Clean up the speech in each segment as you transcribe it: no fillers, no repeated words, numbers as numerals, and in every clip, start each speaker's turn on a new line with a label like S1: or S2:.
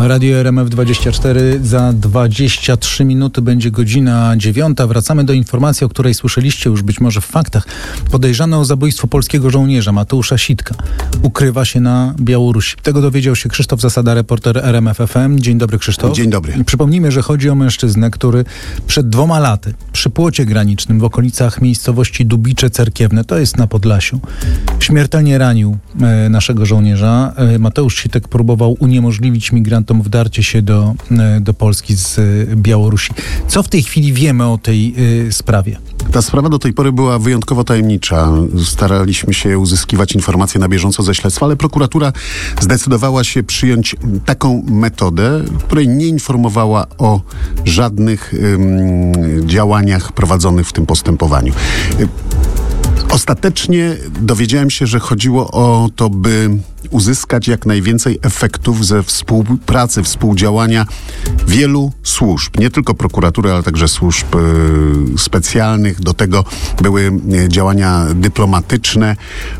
S1: Radio RMF24 za 23 minuty będzie godzina 9. Wracamy do informacji, o której słyszeliście już być może w faktach. Podejrzany o zabójstwo polskiego żołnierza Mateusza Sitka ukrywa się na Białorusi. Tego dowiedział się Krzysztof Zasada, reporter RMF FM. Dzień dobry, Krzysztof.
S2: Dzień dobry.
S1: Przypomnijmy, że chodzi o mężczyznę, który przed 2 laty przy płocie granicznym w okolicach miejscowości Dubicze Cerkiewne, to jest na Podlasiu, śmiertelnie ranił naszego żołnierza. Mateusz Sitek próbował uniemożliwić migrantom wdarcie się do Polski z Białorusi. Co w tej chwili wiemy o tej sprawie?
S2: Ta sprawa do tej pory była wyjątkowo tajemnicza. Staraliśmy się uzyskiwać informacje na bieżąco ze śledztwa, ale prokuratura zdecydowała się przyjąć taką metodę, której nie informowała o żadnych działaniach prowadzonych w tym postępowaniu. Ostatecznie dowiedziałem się, że chodziło o to, by uzyskać jak najwięcej efektów ze współpracy, współdziałania wielu służb. Nie tylko prokuratury, ale także służb specjalnych. Do tego były działania dyplomatyczne.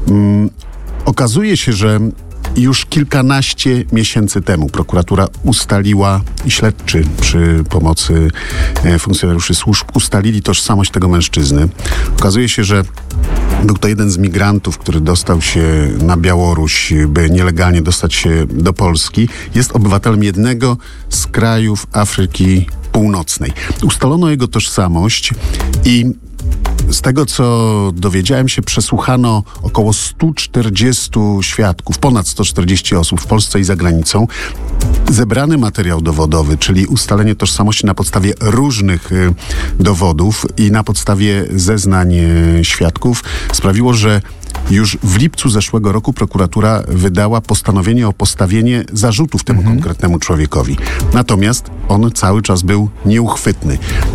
S2: Okazuje się, że już kilkanaście miesięcy temu prokuratura ustaliła i śledczy przy pomocy funkcjonariuszy służb ustalili tożsamość tego mężczyzny. Okazuje się, że był to jeden z migrantów, który dostał się na Białoruś, by nielegalnie dostać się do Polski. Jest obywatelem jednego z krajów Afryki Północnej. Ustalono jego tożsamość i z tego, co dowiedziałem się, przesłuchano około 140 świadków, ponad 140 osób w Polsce i za granicą. Zebrany materiał dowodowy, czyli ustalenie tożsamości na podstawie różnych dowodów i na podstawie zeznań świadków, sprawiło, że już w lipcu zeszłego roku prokuratura wydała postanowienie o postawienie zarzutów temu konkretnemu człowiekowi. Natomiast on cały czas był nieuchwytny.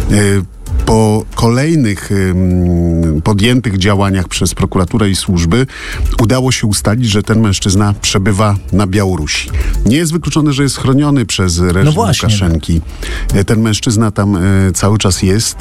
S2: Po kolejnych podjętych działaniach przez prokuraturę i służby udało się ustalić, że ten mężczyzna przebywa na Białorusi. Nie jest wykluczone, że jest chroniony przez reżim Łukaszenki. Ten mężczyzna tam cały czas jest.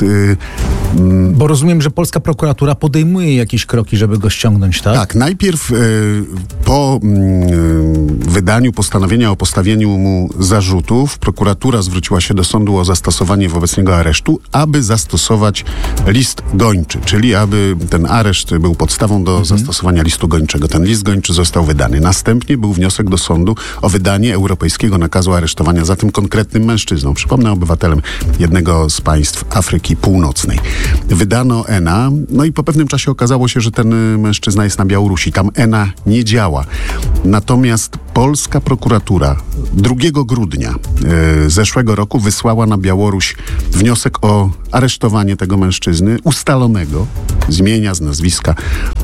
S1: Bo rozumiem, że polska prokuratura podejmuje jakieś kroki, żeby go ściągnąć, tak?
S2: Tak, najpierw po wydaniu postanowienia o postawieniu mu zarzutów, prokuratura zwróciła się do sądu o zastosowanie wobec niego aresztu, aby zastosować list gończy, czyli aby ten areszt był podstawą do zastosowania listu gończego. Ten list gończy został wydany. Następnie był wniosek do sądu o wydanie europejskiego nakazu aresztowania za tym konkretnym mężczyzną. Przypomnę, obywatelem jednego z państw Afryki Północnej. Wydano ENA, no i po pewnym czasie okazało się, że ten mężczyzna jest na Białorusi. Tam ENA nie działa. Natomiast polska prokuratura 2 grudnia zeszłego roku wysłała na Białoruś wniosek o aresztowanie tego mężczyzny, ustalonego z imienia, z nazwiska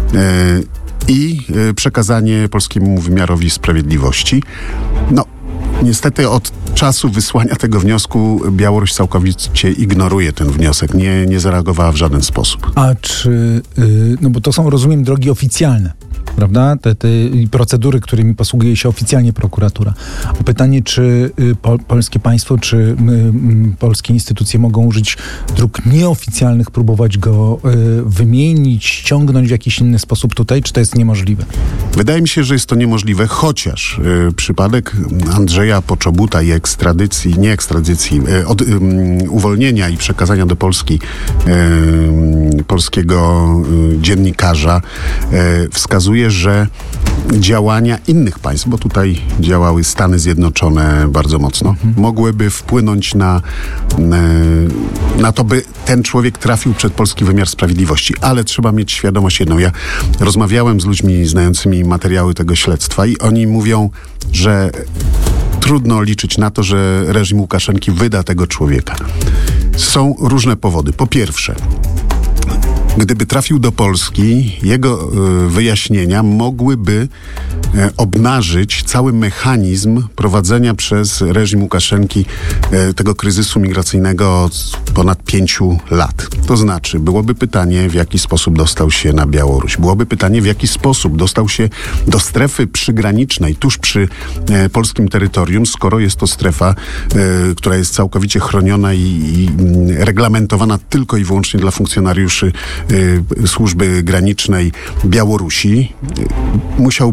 S2: i przekazanie polskiemu wymiarowi sprawiedliwości. No, niestety od czasu wysłania tego wniosku Białoruś całkowicie ignoruje ten wniosek. Nie zareagowała w żaden sposób.
S1: A czy, no bo to są, rozumiem, drogi oficjalne, prawda? Te procedury, którymi posługuje się oficjalnie prokuratura. A pytanie, czy polskie państwo, czy polskie instytucje mogą użyć dróg nieoficjalnych, próbować go wymienić, ściągnąć w jakiś inny sposób tutaj, czy to jest niemożliwe?
S2: Wydaje mi się, że jest to niemożliwe, chociaż przypadek Andrzeja Poczobuta i uwolnienia i przekazania do Polski polskiego dziennikarza wskazuje, że działania innych państw, bo tutaj działały Stany Zjednoczone bardzo mocno, mogłyby wpłynąć na to, by ten człowiek trafił przed polski wymiar sprawiedliwości. Ale trzeba mieć świadomość jedną. Ja rozmawiałem z ludźmi znającymi materiały tego śledztwa i oni mówią, że trudno liczyć na to, że reżim Łukaszenki wyda tego człowieka. Są różne powody. Po pierwsze, gdyby trafił do Polski, jego wyjaśnienia mogłyby obnażyć cały mechanizm prowadzenia przez reżim Łukaszenki tego kryzysu migracyjnego od ponad 5 lat. To znaczy, byłoby pytanie, w jaki sposób dostał się na Białoruś. Byłoby pytanie, w jaki sposób dostał się do strefy przygranicznej, tuż przy polskim terytorium, skoro jest to strefa, która jest całkowicie chroniona i reglamentowana tylko i wyłącznie dla funkcjonariuszy służby granicznej Białorusi. Musiałby powiedzieć,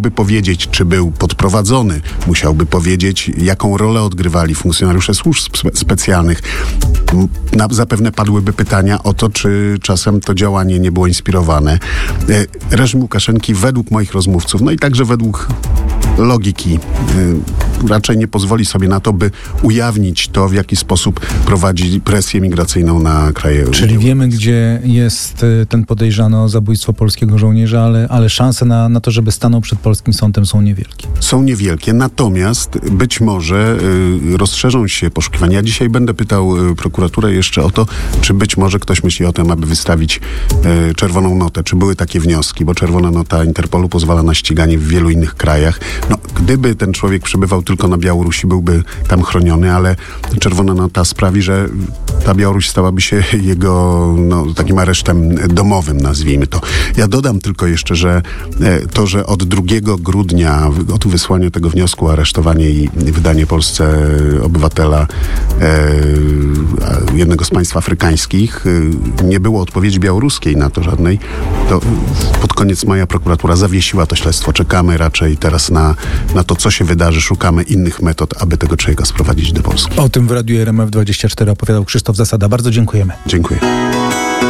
S2: powiedzieć, czy był podprowadzony, musiałby powiedzieć, jaką rolę odgrywali funkcjonariusze służb specjalnych. Zapewne padłyby pytania o to, czy czasem to działanie nie było inspirowane. Reżim Łukaszenki według moich rozmówców, no i także według logiki, raczej nie pozwoli sobie na to, by ujawnić to, w jaki sposób prowadzi presję migracyjną na kraje.
S1: Czyli wiemy, gdzie jest ten podejrzany o zabójstwo polskiego żołnierza, ale szanse na to, żeby stanął przed polskim sądem, są niewielkie.
S2: Są niewielkie, natomiast być może rozszerzą się poszukiwania. Ja dzisiaj będę pytał prokuraturę jeszcze o to, czy być może ktoś myśli o tym, aby wystawić czerwoną notę. Czy były takie wnioski, bo czerwona nota Interpolu pozwala na ściganie w wielu innych krajach. No, gdyby ten człowiek przebywał tylko na Białorusi, byłby tam chroniony, ale czerwona nota sprawi, że ta Białoruś stałaby się jego takim aresztem domowym, nazwijmy to. Ja dodam tylko jeszcze, że to, że od 2 grudnia, od wysłania tego wniosku o aresztowanie i wydanie Polsce obywatela jednego z państw afrykańskich, nie było odpowiedzi białoruskiej na to żadnej, to pod koniec maja prokuratura zawiesiła to śledztwo. Czekamy raczej teraz na to, co się wydarzy. Szukamy innych metod, aby tego człowieka sprowadzić do Polski.
S1: O tym w Radiu RMF24 opowiadał Krzysztof Zasada. Bardzo dziękujemy.
S2: Dziękuję.